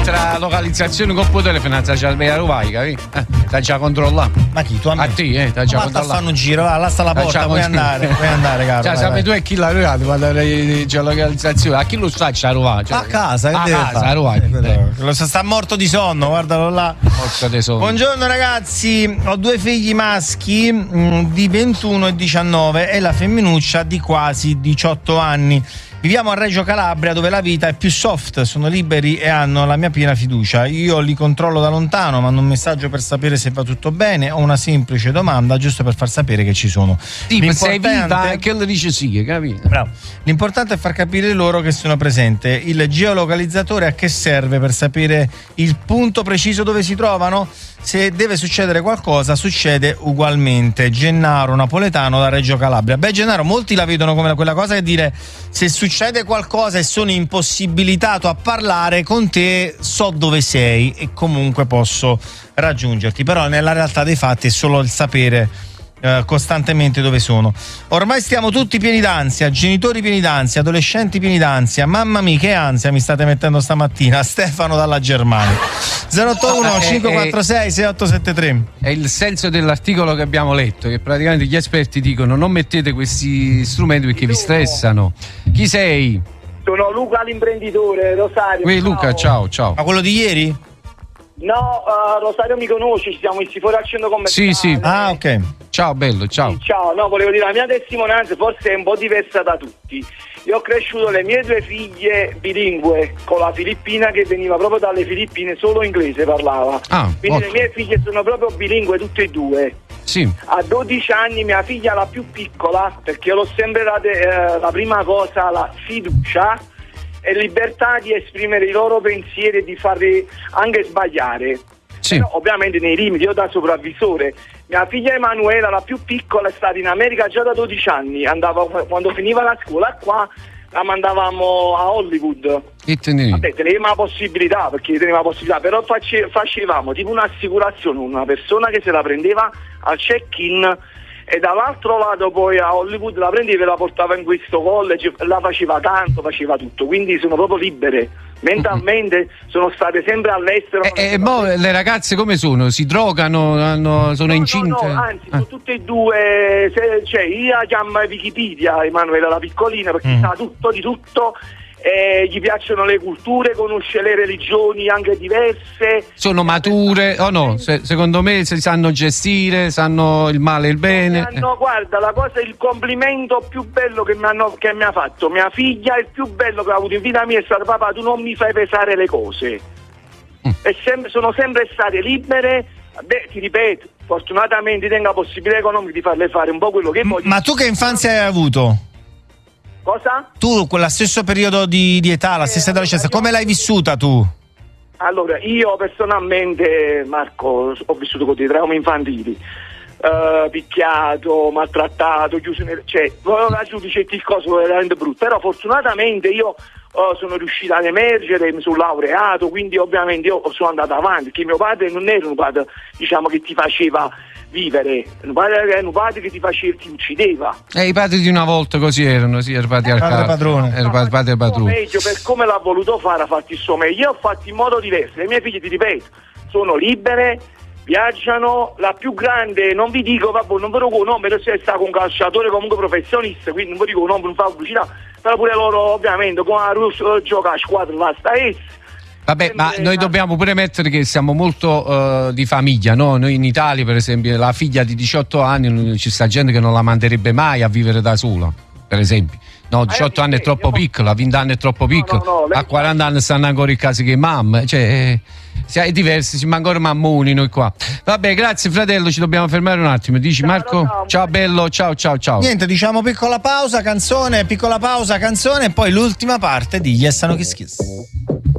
mettere la localizzazione con il telefono, sta già a Rovai, capito? Sta già controllato. Ma chi? Tu a me? A te, sta già controllato. Fanno un giro, là sta la porta, puoi andare, caro. Cioè, sapete tu e chi l'ha arrivato quando c'è la localizzazione? A chi lo sta a Rovai? A casa, che a deve casa, fare? a Rovai. Lo sta morto di sonno, guardalo là. Morto di sonno. Buongiorno ragazzi, ho 2 figli maschi di 21 e 19 e la femminuccia di quasi 18 anni. Viviamo a Reggio Calabria, dove la vita è più soft, sono liberi e hanno la mia piena fiducia. Io li controllo da lontano, mando un messaggio per sapere se va tutto bene o una semplice domanda giusto per far sapere che ci sono. Sì, sei viva e che le dice sì, capito? Bravo. L'importante è far capire loro che sono presente. Il geolocalizzatore a che serve? Per sapere il punto preciso dove si trovano? Se deve succedere qualcosa, succede ugualmente. Gennaro Napoletano da Reggio Calabria. Beh, Gennaro, molti la vedono come quella cosa che dire: se succede qualcosa e sono impossibilitato a parlare con te, so dove sei e comunque posso raggiungerti. Però nella realtà dei fatti è solo il sapere costantemente dove sono. Ormai stiamo tutti pieni d'ansia, genitori pieni d'ansia, adolescenti pieni d'ansia. Mamma mia, che ansia mi state mettendo stamattina. Stefano dalla Germania. 081 546 6873. È il senso dell'articolo che abbiamo letto, che praticamente gli esperti dicono: non mettete questi strumenti perché vi stressano. Chi sei? Sono Luca l'imprenditore, Rosario. Luca, ciao. Ma quello di ieri? No, Rosario mi conosci, ci siamo messi fuori al centro commerciale. Sì. Ah, ok. Ciao bello, ciao. Sì, ciao, no, volevo dire, la mia testimonianza forse è un po' diversa da tutti. Io ho cresciuto le mie 2 figlie bilingue, con la filippina che veniva proprio dalle Filippine, solo inglese parlava. Quindi le mie figlie sono proprio bilingue tutte e 2. Sì. A 12 anni mia figlia, la più piccola, perché io l'ho sempre la prima cosa, la fiducia e libertà di esprimere i loro pensieri e di farli anche sbagliare. Sì. Però, ovviamente nei limiti, io da sopravvisore. Mia figlia Emanuela, la più piccola, è stata in America già da 12 anni. Andava, quando finiva la scuola qua, la mandavamo a Hollywood. Vabbè, tenevamo la possibilità, però facevamo tipo un'assicurazione, una persona che se la prendeva al check-in e dall'altro lato poi a Hollywood la prendeva e la portava in questo college, la faceva tanto, faceva tutto, quindi sono proprio libere. Mentalmente sono state sempre all'estero. E le ragazze come sono? Si drogano? Sono incinte? No, anzi, sono tutte e 2. Cioè, io la chiamo Wikipedia, Emanuela, la piccolina, perché sa tutto di tutto. Gli piacciono le culture, conosce le religioni anche diverse. Sono mature o no? Secondo me si sanno gestire, sanno il male e il bene. Guarda, la cosa, il complimento più bello che mi ha fatto mia figlia, il più bello che ho avuto in vita mia è stato: papà, tu non mi fai pesare le cose. Sono sempre state libere. Beh, ti ripeto, fortunatamente tengo la possibilità economica di farle fare un po' quello che voglio. Ma tu che infanzia hai avuto? Cosa? Tu, quello stesso periodo di età, la stessa adolescenza, come l'hai vissuta tu? Allora, io personalmente, Marco, ho vissuto con dei traumi infantili. Picchiato, maltrattato, chiuso cioè, la giudice il coso veramente brutto. Però fortunatamente io sono riuscito ad emergere, mi sono laureato, quindi ovviamente io sono andato avanti, perché mio padre non era un padre, diciamo, che ti faceva vivere, un padre che ti uccideva. I padri di una volta così erano, sì, era padre padrone. Era padre padrone. Meglio, per come l'ha voluto fare, ha fatto il suo meglio. Io ho fatto in modo diverso. Le mie figlie, ti ripeto, sono libere, viaggiano. La più grande, non vi dico, vabbè, non ve lo dico, no, però se sta con un calciatore comunque professionista, quindi non vi dico, non fa pubblicità, però pure loro ovviamente con la Russo gioca a squadra, la sta Vabbè, ma noi dobbiamo pure mettere che siamo molto di famiglia, no? Noi in Italia, per esempio, la figlia di 18 anni, ci sta gente che non la manderebbe mai a vivere da sola, per esempio. No, 18 anni è troppo piccolo, a 20 anni è troppo piccolo, a 40 anni stanno ancora in casa che mamma, cioè è diverso, siamo ancora mammoni noi qua. Vabbè, grazie fratello, ci dobbiamo fermare un attimo. Dici Marco? Ciao bello, ciao. Niente, diciamo piccola pausa, canzone, e poi l'ultima parte di Yes, No Kiss Kiss.